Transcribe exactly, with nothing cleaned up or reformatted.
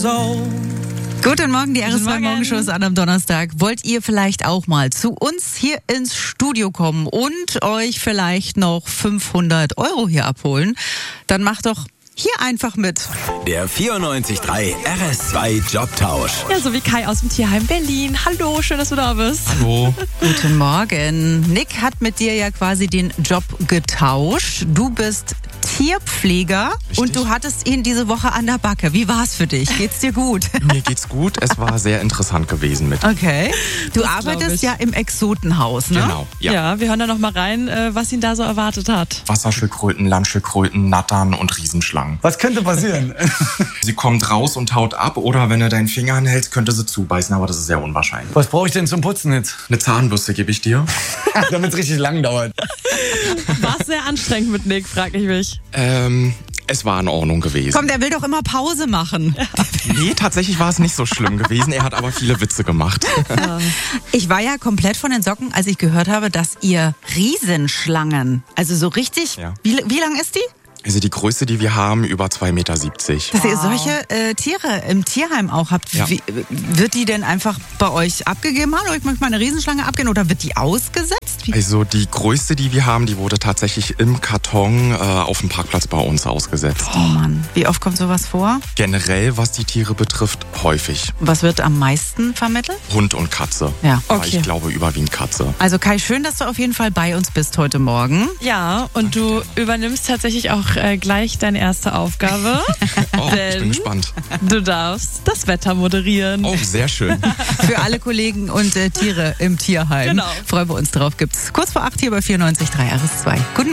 old. Guten Morgen, die R S zwei Morgenshow ist an am Donnerstag. Wollt ihr vielleicht auch mal zu uns hier ins Studio kommen und euch vielleicht noch fünfhundert Euro hier abholen? Dann macht doch hier einfach mit. Der vierundneunzig Komma drei R S zwei Jobtausch. Ja, so wie Kai aus dem Tierheim Berlin. Hallo, schön, dass du da bist. Hallo. Guten Morgen. Nick hat mit dir ja quasi den Job getauscht. Du bist Tierpfleger. Richtig. Und du hattest ihn diese Woche an der Backe. Wie war's für dich? Geht's dir gut? Mir geht's gut. Es war sehr interessant gewesen mit. Okay. Du Das arbeitest glaub ich. ja im Exotenhaus, ne? Genau. Ja. Ja, wir hören da noch mal rein, äh, was ihn da so erwartet hat. Wasserschildkröten, Landschildkröten, Nattern und Riesenschlangen. Was könnte passieren? Sie kommt raus und haut ab oder wenn du deinen Finger anhältst, könnte sie zubeißen, aber das ist sehr unwahrscheinlich. Was brauche ich denn zum Putzen jetzt? Eine Zahnbürste gebe ich dir. Damit es richtig lang dauert. War es sehr anstrengend mit Nick, frag ich mich. Ähm, es war in Ordnung gewesen. Komm, der will doch immer Pause machen. Nee, tatsächlich war es nicht so schlimm gewesen. Er hat aber viele Witze gemacht. Ich war ja komplett von den Socken, als ich gehört habe, dass ihr Riesenschlangen, also so richtig, Ja. wie, wie lang ist die? Also die größte, die wir haben, über zwei Meter siebzig. Dass ihr solche äh, Tiere im Tierheim auch habt. Ja. Wie, wird die denn einfach bei euch abgegeben? Hallo, ich möchte mal eine Riesenschlange abgeben. Oder wird die ausgesetzt? Wie? Also die größte, die wir haben, die wurde tatsächlich im Karton äh, auf dem Parkplatz bei uns ausgesetzt. Oh Mann, wie oft kommt sowas vor? Generell, was die Tiere betrifft, häufig. Was wird am meisten vermittelt? Hund und Katze. Ja. Aber Okay. ich glaube überwiegend Katze. Also Kai, schön, dass du auf jeden Fall bei uns bist heute Morgen. Ja, und du übernimmst tatsächlich auch äh, gleich deine erste Aufgabe. Oh, ich Denn bin gespannt. du darfst das Wetter moderieren. Oh, sehr schön. Für alle Kollegen und äh, Tiere im Tierheim. Genau. Freuen wir uns drauf. Gibt's kurz vor acht hier bei vierundneunzig Komma drei R S zwei. Guten